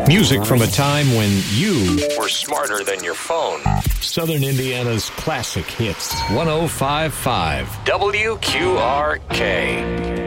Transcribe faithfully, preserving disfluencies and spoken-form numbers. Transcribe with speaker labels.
Speaker 1: Music from a time when you were smarter than your phone. Southern Indiana's classic hits. one oh five point five W Q R K.